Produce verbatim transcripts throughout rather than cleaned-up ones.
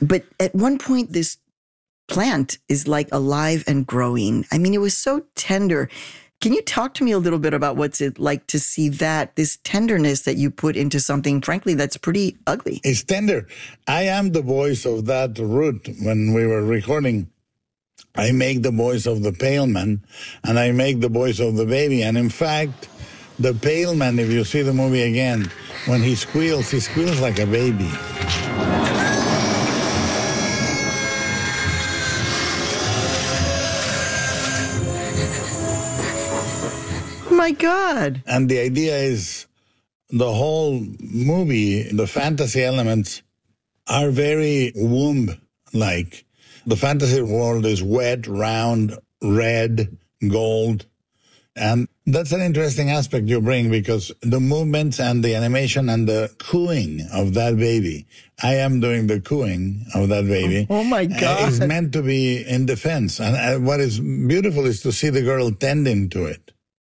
But at one point, this plant is like alive and growing. I mean, it was so tender. Can you talk to me a little bit about what's it like to see that, this tenderness that you put into something, frankly, that's pretty ugly? It's tender. I am the voice of that root. When we were recording, I make the voice of the pale man, and I make the voice of the baby. And in fact, the pale man, if you see the movie again, when he squeals, he squeals like a baby. My God. And the idea is the whole movie, the fantasy elements are very womb-like. The fantasy world is wet, round, red, gold. And that's an interesting aspect you bring, because the movements and the animation and the cooing of that baby, I am doing the cooing of that baby. Oh, my God. Is meant to be in defense. And what is beautiful is to see the girl tending to it.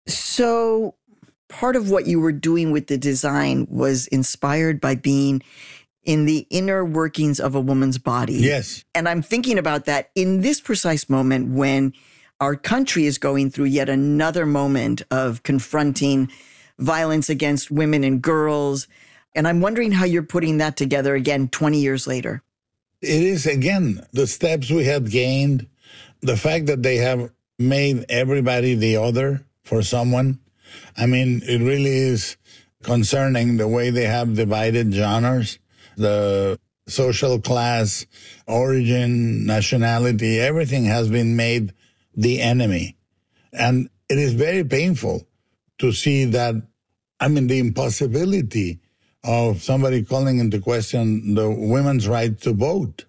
So part of what you were doing with the design was inspired by being in the inner workings of a woman's body. Yes. And I'm thinking about that in this precise moment when our country is going through yet another moment of confronting violence against women and girls. And I'm wondering how you're putting that together again twenty years later. It is, again, the steps we have gained, the fact that they have made everybody the other for someone. I mean, it really is concerning the way they have divided genres, the social class, origin, nationality, everything has been made the enemy. And it is very painful to see that, I mean, the impossibility of somebody calling into question the women's right to vote.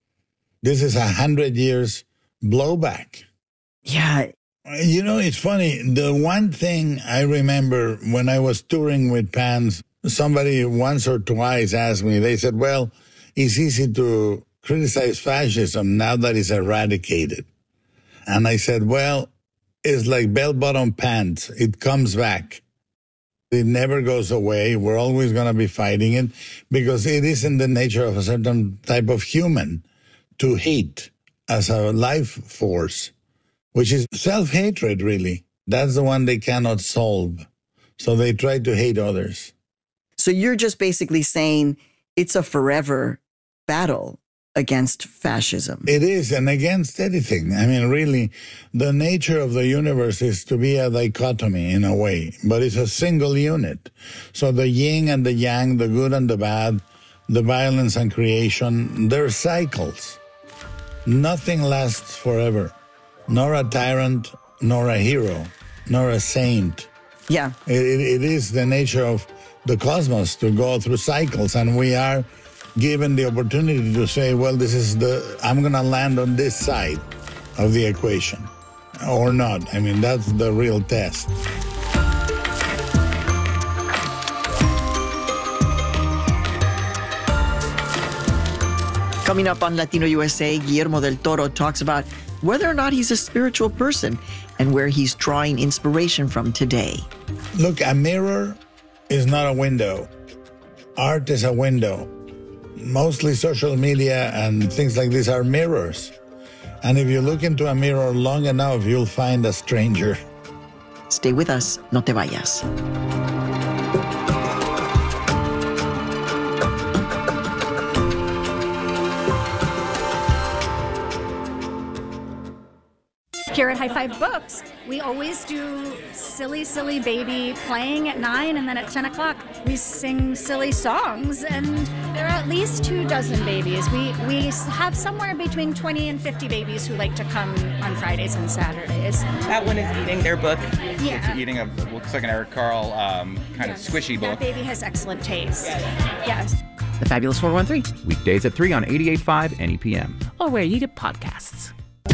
This is a hundred years blowback. Yeah. You know, it's funny. The one thing I remember when I was touring with Pans, somebody once or twice asked me, they said, well, it's easy to criticize fascism now that it's eradicated. And I said, well, it's like bell-bottom pants. It comes back. It never goes away. We're always going to be fighting it because it is in the nature of a certain type of human to hate as a life force, which is self-hatred, really. That's the one they cannot solve. So they try to hate others. So you're just basically saying it's a forever battle against fascism. It is, and against anything. I mean, really, the nature of the universe is to be a dichotomy in a way, but it's a single unit. So the yin and the yang, the good and the bad, the violence and creation, they're cycles. Nothing lasts forever. Nor a tyrant, nor a hero, nor a saint. Yeah. It, it, it is the nature of the cosmos to go through cycles, and we are given the opportunity to say, well, this is the, I'm going to land on this side of the equation, or not. I mean, that's the real test. Coming up on Latino U S A, Guillermo del Toro talks about whether or not he's a spiritual person and where he's drawing inspiration from today. Look, a mirror is not a window. Art is a window. Mostly social media and things like this are mirrors. And if you look into a mirror long enough, you'll find a stranger. Stay with us. No te vayas. Here at High Five Books, we always do Silly, Silly Baby playing at nine, and then at ten o'clock, we sing silly songs, and there are at least two dozen babies. We we have somewhere between twenty and fifty babies who like to come on Fridays and Saturdays. That one is eating their book. Yeah. It's eating a, looks like an Eric Carle um, kind Yes. of squishy book. That baby has excellent taste. Yes. The Fabulous four one three. Weekdays at three on eighty-eight point five N E P M. Or where you get podcasts.